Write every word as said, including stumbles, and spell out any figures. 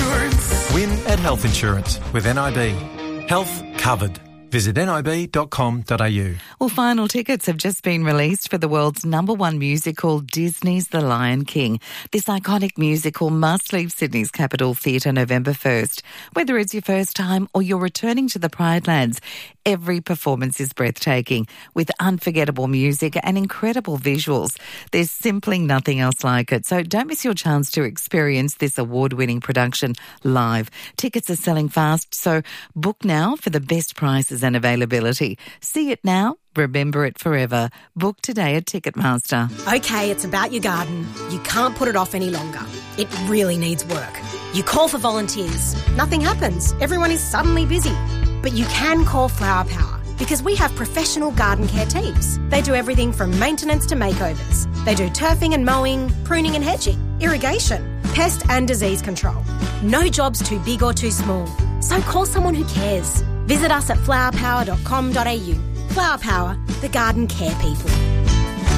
insurance. Win at Health Insurance with N I B. Health covered. Visit nib dot com dot a u. Well, final tickets have just been released for the world's number one musical, Disney's The Lion King. This iconic musical must leave Sydney's Capitol Theatre November first. Whether it's your first time or you're returning to the Pride Lands, every performance is breathtaking, with unforgettable music and incredible visuals. There's simply nothing else like it, so don't miss your chance to experience this award-winning production live. Tickets are selling fast, so book now for the best prices and availability. See it now, remember it forever. Book today at Ticketmaster. Okay, it's about your garden. You can't put it off any longer. It really needs work. You call for volunteers. Nothing happens. Everyone is suddenly busy. But you can call Flower Power because we have professional garden care teams. They do everything from maintenance to makeovers. They do turfing and mowing, pruning and hedging, irrigation, pest and disease control. No job's too big or too small. So call someone who cares. Visit us at flower power dot com dot a u. Flower Power, the garden care people.